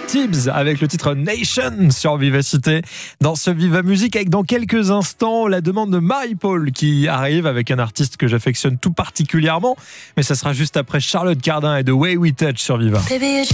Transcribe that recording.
Tibbs avec le titre Nation sur Vivacité dans ce Viva Musique, avec dans quelques instants la demande de Marie-Paul qui arrive avec un artiste que j'affectionne tout particulièrement, mais ça sera juste après Charlotte Cardin et The Way We Touch sur Viva.